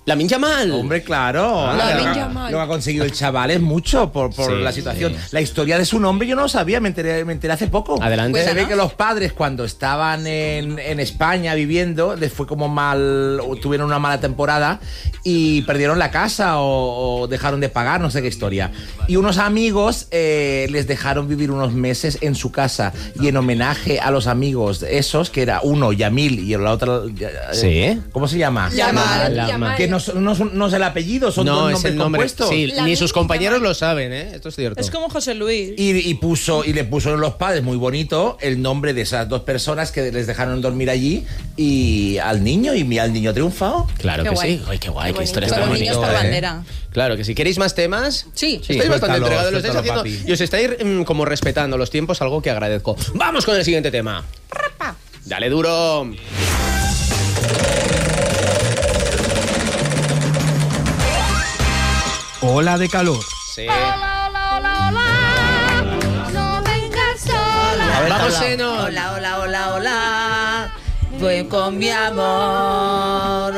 Lamine Yamal. Hombre, claro. Lo que ha conseguido el chaval es mucho por la situación. Sí. La historia de su nombre yo no lo sabía, me enteré hace poco. Adelante. Se ve que los padres cuando estaban en España viviendo, les fue como mal, tuvieron una mala temporada y perdieron la casa o dejaron de pagar, no sé qué historia. Y unos amigos les dejaron vivir unos meses en su casa y en homenaje a los amigos esos, que era uno Yamil y la otra... ¿Sí? ¿Cómo se llama? Yamal. Que no es el apellido, son dos nombres compuestos. Sí, ni sus compañeros lo saben, esto es cierto. Es como José Luis. Y le puso los padres, muy bonito, el nombre de esas dos personas que les dejaron dormir allí y al niño ha triunfado. Claro qué que guay. sí. Ay, qué guay, qué historia Con tan los niños bonita. por bandera. Claro que sí. ¿Queréis más temas? Sí. Estáis bastante entregados, lo estáis suéltalo, haciendo papi. y os estáis como respetando los tiempos, algo que agradezco. Vamos con el siguiente tema. Dale duro. Ola de calor. Sí. No vengas sola. Vamos, Seno. Hola. Ven con mi amor.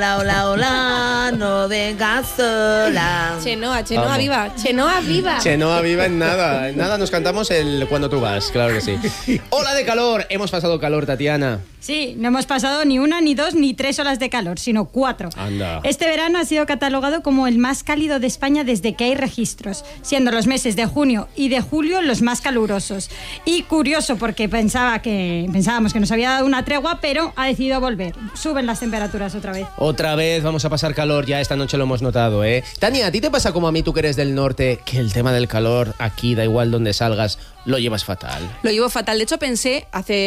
Hola. No vengas sola. Chenoa, Vamos. viva. Chenoa, viva. Chenoa viva en nada nos cantamos el Cuando tú vas, claro que sí. Ola de calor, hemos pasado calor, Tatiana. Sí, no hemos pasado ni una, ni dos, ni 3 olas de calor, sino 4. Anda. Este verano ha sido catalogado como el más cálido de España desde que hay registros, siendo los meses de junio y de julio los más calurosos. Y curioso, porque pensábamos que nos había dado una tregua, pero ha decidido volver. Suben las temperaturas otra vez. Otra vez vamos a pasar calor, ya esta noche lo hemos notado, ¿eh? Tania, ¿a ti te pasa como a mí, tú que eres del norte, que el tema del calor aquí, da igual donde salgas, lo llevas fatal? Lo llevo fatal. De hecho, pensé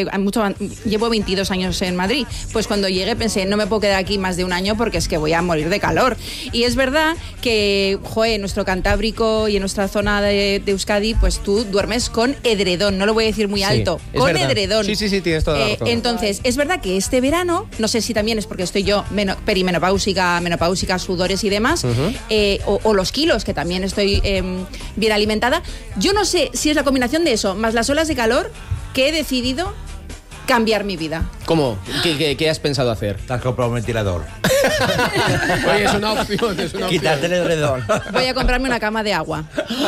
llevo 22 años en Madrid. Pues cuando llegué pensé, no me puedo quedar aquí más de un año porque es que voy a morir de calor. Y es verdad que, en nuestro Cantábrico y en nuestra zona de Euskadi, pues tú duermes con edredón. No lo voy a decir muy alto. Es con verdad. edredón. Sí, tienes toda la razón. Entonces, es verdad que este verano, no sé si también es porque estoy yo perimenopáusica, sudores y demás, o los kilos, que también estoy bien alimentada. Yo no sé si es la combinación de eso, más las olas de calor, que he decidido cambiar mi vida. ¿Cómo? ¿Qué has pensado hacer? Te has comprado un ventilador. Oye, es una opción. Quitarte el edredón. Voy a comprarme una cama de agua.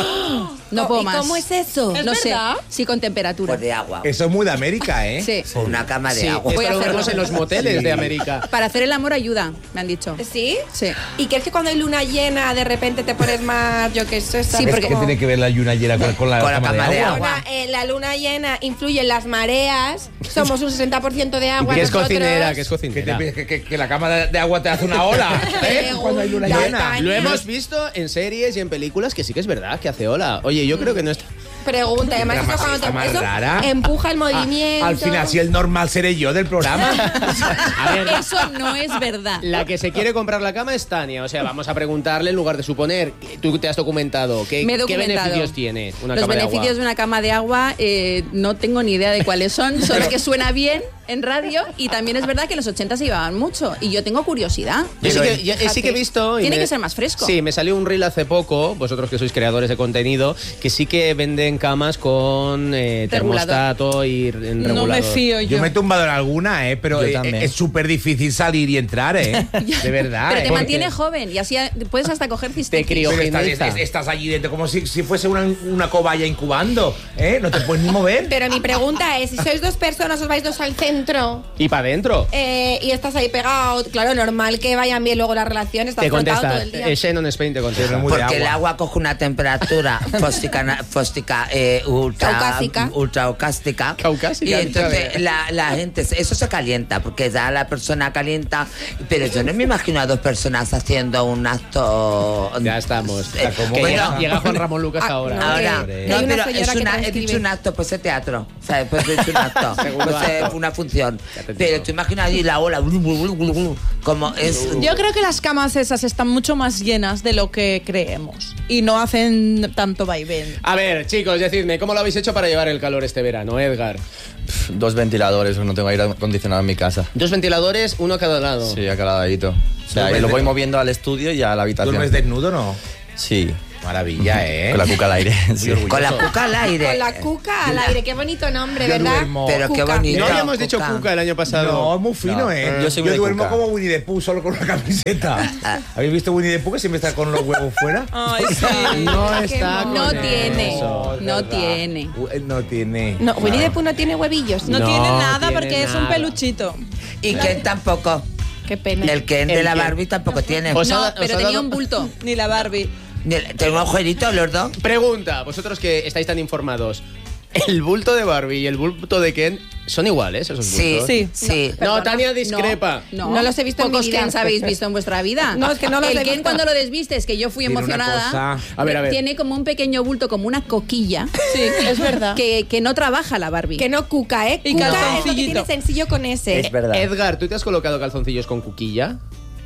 No puedo más. ¿Cómo es eso? No sé. Sí, con temperatura. Pues de agua. Eso es muy de América, ¿eh? Sí. Una cama de Sí, agua. esto Voy a lo hacerlo. vemos en los moteles de América. Para hacer el amor ayuda, me han dicho. ¿Sí? Sí. ¿Y crees que cuando hay luna llena de repente te pones más, yo qué sé? Sí, Es porque- que tiene que ver la luna llena con la cama de agua. Ahora, la luna llena influye en las mareas. Somos un 60% de agua. ¿Qué es nosotros. cocinera? ¿Qué es Que, cocinera? que la cama de agua te hace una ola, ¿eh? Cuando hay luna llena. Lo hemos visto en series y en películas que sí que es verdad que hace ola. Oye, yo creo que no está... Pregunta, además eso cuando más eso rara. empuja el movimiento. Al final, si el normal seré yo del programa. A ver, Eso no es verdad. la que se quiere comprar la cama es Tania. O sea, vamos a preguntarle en lugar de suponer. Tú te has documentado. Me he ¿Qué documentado. beneficios tiene una Los cama de agua? beneficios de una cama de agua no tengo ni idea de cuáles son, solo que suena bien en radio y también es verdad que en los 80 se llevaban mucho y yo tengo curiosidad. Yo sí Pero, sí que he visto... y Tiene que ser más fresco. Sí, me salió un reel hace poco, vosotros que sois creadores de contenido, que sí que venden camas con termostato y regulador. No me fío Yo me he tumbado en alguna, pero Yo también. es súper difícil salir y entrar, de verdad. Pero te porque- mantiene joven y así puedes hasta coger Te cistitis. crío. Pero Criogeniza. estás allí dentro como si fuese una cobaya incubando, no te puedes ni mover. Pero mi pregunta es, si sois dos personas, os vais dos al centro Y para adentro. y estás ahí pegado, claro, normal que vayan bien luego las relaciones, estás Te frotado todo contesta. el día. Shannon Spain te contesta. Muy de Porque el agua. agua coge una temperatura fóstica Caucásica. ultracástica. Caucásica, Y entonces ¿sabes? la gente, eso se calienta, porque ya la persona calienta. Pero yo no me imagino a dos personas haciendo un acto. Ya estamos. ¿cómo Que que llega, no? llega Juan Ramón Lucas ahora. Ahora, que no, hay una pero señora que he transcribe. dicho un acto, pues es teatro. ¿Sabes? Pues he dicho un acto. Segundo Pues es acto. una función. Ya te Pero digo. tú imaginas ahí la ola, como es. Yo creo que las camas esas están mucho más llenas de lo que creemos y no hacen tanto vaivén. A ver, chicos, decidme, ¿cómo lo habéis hecho para llevar el calor este verano, Edgar? 2 ventiladores, no tengo aire acondicionado en mi casa. 2 ventiladores, uno a cada lado. Sí, a cada ladito. O sea, ¿Duermes lo voy de- moviendo al estudio y a la habitación. ¿Duermes desnudo no? Sí. Maravilla, ¿eh? Con la cuca al aire. Sí. Con la cuca al aire. Con la cuca al aire, qué bonito nombre, ¿verdad? duermo. Pero qué Cuca. bonito. No habíamos dicho cuca el año pasado. No, es muy fino, No, ¿eh? yo soy muy de duermo cuca. como Winnie the Pooh, solo con una camiseta. ¿Habéis visto Winnie the Pooh que siempre está con los huevos fuera? Ay, sí. No está con No tiene. eso. No tiene. No tiene. No, Winnie the Pooh no tiene huevillos. No, No tiene nada tiene porque es un nada. peluchito. Y Ken tampoco. Qué pena. El Ken de la Barbie tampoco tiene. Os No, ha- os pero ha tenía dado- un bulto. Ni la Barbie. Tengo un agujerito los dos. Pregunta, vosotros que estáis tan informados. ¿El bulto de Barbie y el bulto de Ken son iguales esos Sí, bultos? sí, sí. No, Perdona, Tania discrepa. No los he visto en mi Pocos vida. Kens habéis visto en vuestra vida. No, es que no los El he Ken visto. cuando lo desvistes, que yo fui Tiene una emocionada, cosa. A ver. tiene como un pequeño bulto, como una coquilla, Sí, es verdad. que no trabaja la Barbie. Que no cuca, ¿eh? Y Cuca es lo que calzoncillito. tiene sencillo con ese. Es verdad. Edgar, ¿tú te has colocado calzoncillos con cuquilla?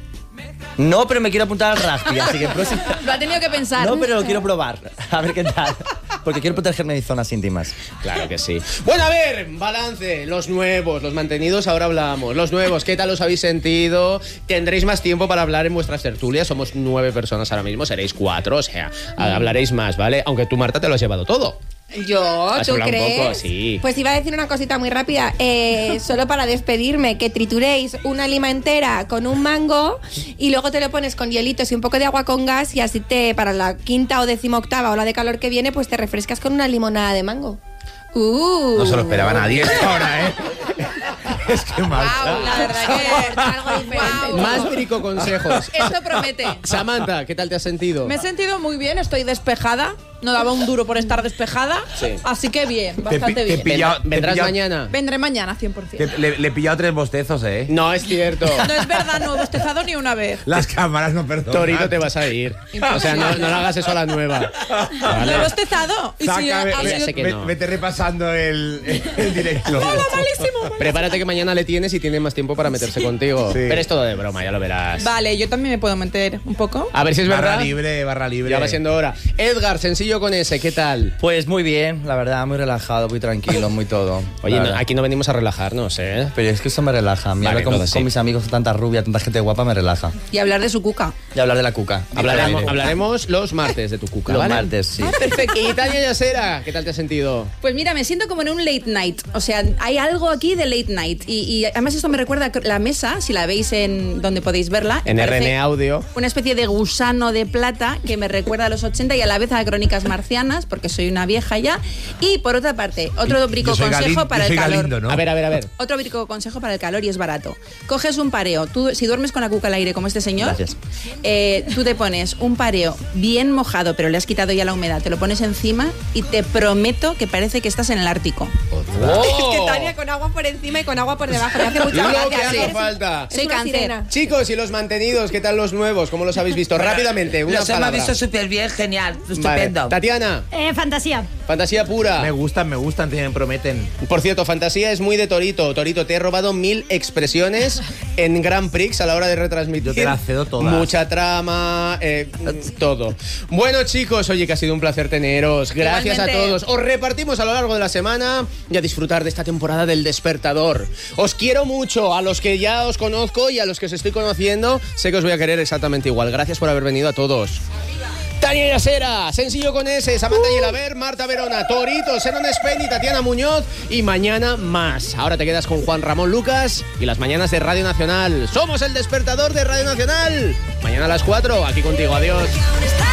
No, pero me quiero apuntar al rugby, así que próximo. Lo ha tenido que pensar. No, pero lo quiero probar. A ver qué tal. Porque quiero protegerme de zonas íntimas. Claro que sí. Bueno, a ver, balance. Los nuevos, los mantenidos, ahora hablamos. Los nuevos, ¿qué tal os habéis sentido? Tendréis más tiempo para hablar en vuestras tertulias. Somos 9 personas ahora mismo, seréis 4, o sea, hablaréis más, ¿vale? Aunque tú, Marta, te lo has llevado todo. Yo, Has ¿tú hablado un crees? poco, sí. Pues iba a decir una cosita muy rápida. Solo para despedirme, que trituréis una lima entera con un mango y luego te lo pones con hielitos y un poco de agua con gas y así para la 5ª o 18ª ola de calor que viene, pues te refrescas con una limonada de mango. No se lo esperaba nadie esto ahora, ¿eh? Es que Marta. La verdad que Algo diferente. Más brico consejos. esto promete. Samantha, ¿qué tal te has sentido? Me he sentido muy bien, estoy despejada. No daba un duro por estar despejada. Sí. Así que bien, Te bastante bien. ¿Vendrás pillado- mañana? Vendré mañana, 100%. Le he pillado 3 bostezos, ¿eh? No, es cierto. No es verdad, no he bostezado ni una vez. Las cámaras no perdonan. Torito, te vas a ir. O sea, no le hagas eso a la nueva. ¿No he bostezado? Y si Saca, ha ya sido- sé que no. vete repasando el directo. malísimo. Prepárate que mañana le tienes y tiene más tiempo para meterse contigo. Sí. Pero es todo de broma, ya lo verás. Vale, yo también me puedo meter un poco. A ver si es Barra verdad. libre, barra libre. Ya va siendo hora. Edgar, sencillo con ese, ¿qué tal? Pues muy bien, la verdad, muy relajado, muy tranquilo, muy todo. Oye, La no, verdad. aquí no venimos a relajarnos, ¿eh? Pero es que eso me relaja. Me Vale, hablar con, todo sí. con mis amigos, tanta rubia, tanta gente guapa, me relaja. Y hablar de su cuca. Y hablar de la cuca. Hablaremos los martes de tu cuca, Los ¿vale? martes, sí. Perfecto. Y Tania Yasera, ¿qué tal te has sentido? Pues mira, me siento como en un late night. O sea, hay algo aquí de late night. Y además esto me recuerda a la mesa, si la veis en donde podéis verla. En parece RN Audio. Una especie de gusano de plata que me recuerda a los 80 y a la vez a Crónicas Marcianas, porque soy una vieja ya. Y por otra parte, otro brico Yo soy consejo para yo el soy calor. Galindo, ¿no? A ver. Otro brico consejo para el calor y es barato. Coges un pareo. Tú, si duermes con la cuca al aire como este señor, Gracias. tú te pones un pareo bien mojado, pero le has quitado ya la humedad, te lo pones encima y te prometo que parece que estás en el Ártico. ¡Oh! Es que Tania con agua por encima y con agua por debajo. Me hace mucha Lo gracia. que hace Eres- falta. eres Soy una cáncer. sirena. Chicos, y los mantenidos, ¿qué tal los nuevos? ¿Cómo los habéis visto? Rápidamente, una Los hemos palabra. visto súper bien, genial, Vale. estupendo. Tatiana, Fantasía. fantasía pura. Me gustan, me prometen. Por cierto, fantasía es muy de Torito. Torito, te he robado 1000 expresiones en Grand Prix a la hora de retransmitir. Yo te las cedo todas. Mucha trama, todo. Bueno, chicos, oye, que ha sido un placer teneros. Gracias Igualmente. a todos. Os repartimos a lo largo de la semana y a disfrutar de esta temporada del Despertador. Os quiero mucho, a los que ya os conozco y a los que os estoy conociendo, sé que os voy a querer exactamente igual. Gracias por haber venido a todos. Tania Yasera, sencillo con ese, Samantha Yelaber, Marta Verona, Torito, Senon Spen y Tatiana Muñoz. Y mañana más. Ahora te quedas con Juan Ramón Lucas y las mañanas de Radio Nacional. Somos el Despertador de Radio Nacional. Mañana a las 4, aquí contigo. Adiós.